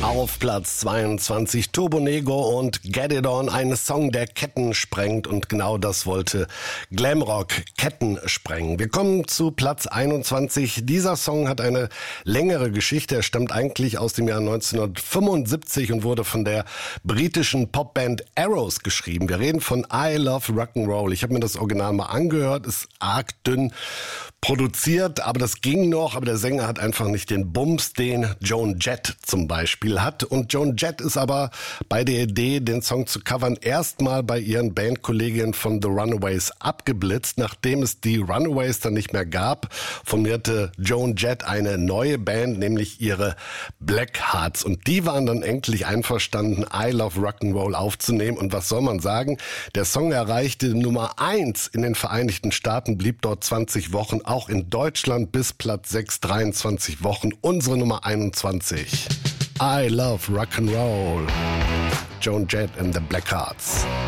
Auf Platz 22 Turbo Negro und Get It On, ein Song, der Ketten sprengt, und genau das wollte Glamrock, Ketten sprengen. Wir kommen zu Platz 21. Dieser Song hat eine längere Geschichte. Er stammt eigentlich aus dem Jahr 1975 und wurde von der britischen Popband Arrows geschrieben. Wir reden von I Love Rock'n'Roll. Ich habe mir das Original mal angehört, ist arg dünn produziert, aber das ging noch, aber der Sänger hat einfach nicht den Bums, den Joan Jett zum Beispiel hat. Und Joan Jett ist aber bei der Idee, den Song zu covern, erstmal bei ihren Bandkolleginnen von The Runaways abgeblitzt. Nachdem es die Runaways dann nicht mehr gab, formierte Joan Jett eine neue Band, nämlich ihre Blackhearts. Und die waren dann endlich einverstanden, I Love Rock'n'Roll aufzunehmen. Und was soll man sagen? Der Song erreichte Nummer 1 in den Vereinigten Staaten, blieb dort 20 Wochen, auch in Deutschland bis Platz 6, 23 Wochen. Unsere Nummer 21. I Love Rock'n'Roll. Joan Jett and the Blackhearts.